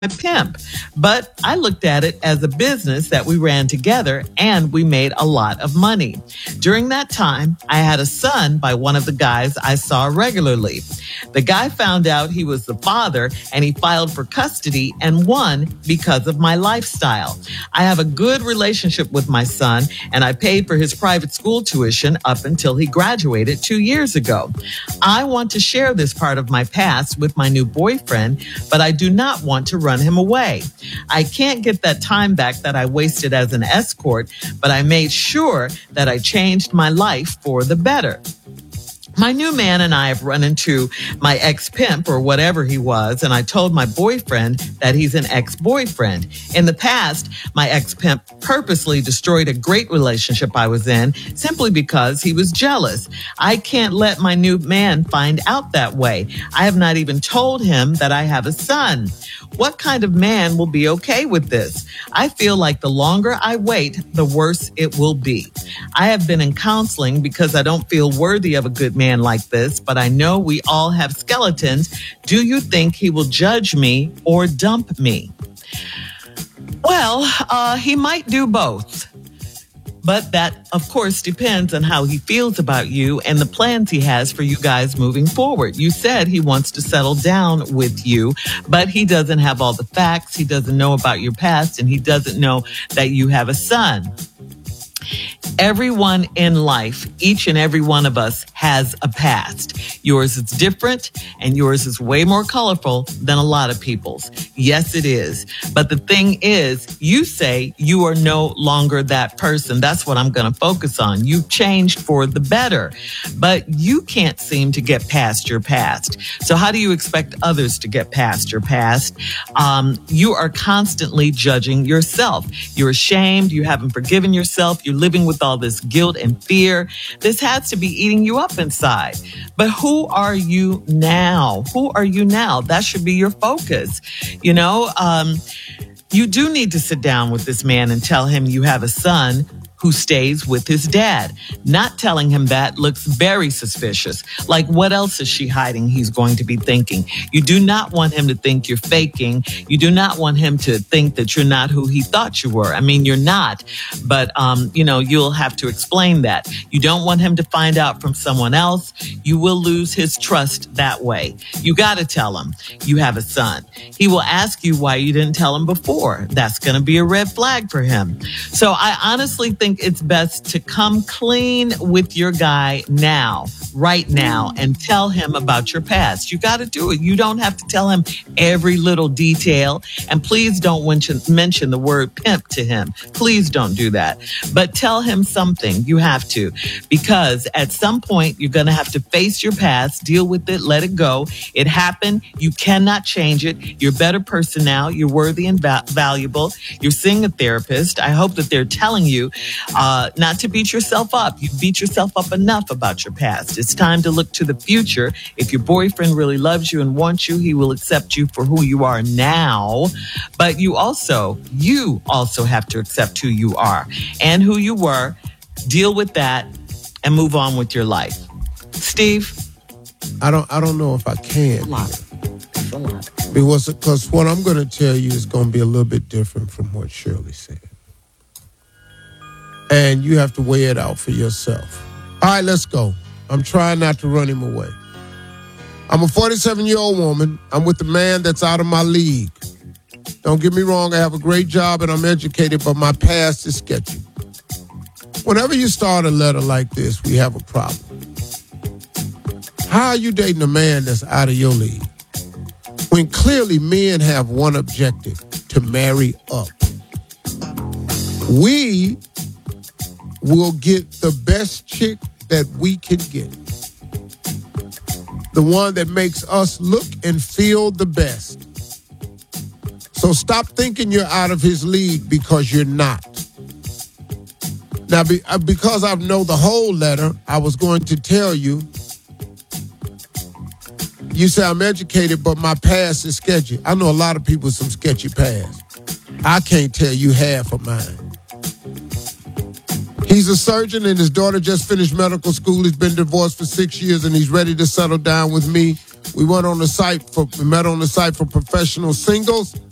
pimp, but I looked at it as a business that we ran together and we made a lot of money. During that time, I had a son by one of the guys I saw regularly. The guy found out he was the father and he filed for custody and won because of my lifestyle. I have a good relationship with my son and I paid for his private school tuition up until he graduated 2 years ago. I want to share this part of my past with my new boyfriend, but I do not want to run him away. I can't get that time back that I wasted as an escort, but I made sure that I changed my life for the better. My new man and I have run into my ex-pimp or whatever he was, and I told my boyfriend that he's an ex-boyfriend. In the past, my ex-pimp purposely destroyed a great relationship I was in simply because he was jealous. I can't let my new man find out that way. I have not even told him that I have a son. What kind of man will be okay with this? I feel like the longer I wait, the worse it will be. I have been in counseling because I don't feel worthy of a good man like this, but I know we all have skeletons. Do you think he will judge me or dump me? Well, he might do both. But that, of course, depends on how he feels about you and the plans he has for you guys moving forward. You said he wants to settle down with you, but he doesn't have all the facts. He doesn't know about your past, and he doesn't know that you have a son. Everyone in life, each and every one of us has a past. Yours is different and yours is way more colorful than a lot of people's. Yes, it is. But the thing is, you say you are no longer that person. That's what I'm going to focus on. You've changed for the better, but you can't seem to get past your past. So how do you expect others to get past your past? You are constantly judging yourself. You're ashamed. You haven't forgiven yourself. You're living with all this guilt and fear. This has to be eating you up inside. But who are you now? Who are you now? That should be your focus. You do need to sit down with this man and tell him you have a son who stays with his dad. Not telling him that looks very suspicious. Like, what else is she hiding? He's going to be thinking. You do not want him to think you're faking. You do not want him to think that you're not who he thought you were. I mean, you're not, but, you'll have to explain that. You don't want him to find out from someone else. You will lose his trust that way. You got to tell him you have a son. He will ask you why you didn't tell him before. That's going to be a red flag for him. So I honestly think it's best to come clean with your guy now, right now, and tell him about your past. You got to do it. You don't have to tell him every little detail. And please don't mention the word pimp to him. Please don't do that. But tell him something. You have to. Because at some point, you're going to have to face your past, deal with it, let it go. It happened. You cannot change it. You're a better person now. You're worthy and valuable. You're seeing a therapist. I hope that they're telling you not to beat yourself up. You beat yourself up enough about your past. It's time to look to the future. If your boyfriend really loves you and wants you, he will accept you for who you are now. But you also have to accept who you are and who you were. Deal with that and move on with your life. Steve? I don't know if I can. It's a lot. Because what I'm going to tell you is going to be a little bit different from what Shirley said. And you have to weigh it out for yourself. All right, let's go. I'm trying not to run him away. I'm a 47-year-old woman. I'm with a man that's out of my league. Don't get me wrong, I have a great job and I'm educated, but my past is sketchy. Whenever you start a letter like this, we have a problem. How are you dating a man that's out of your league? When clearly men have one objective, to marry up. We will get the best chick that we can get. The one that makes us look and feel the best. So stop thinking you're out of his league because you're not. Now, because I know the whole letter, I was going to tell you, you say I'm educated, but my past is sketchy. I know a lot of people with some sketchy past. I can't tell you half of mine. He's a surgeon and his daughter just finished medical school. He's been divorced for 6 years and he's ready to settle down with me. We met on the site for professional singles.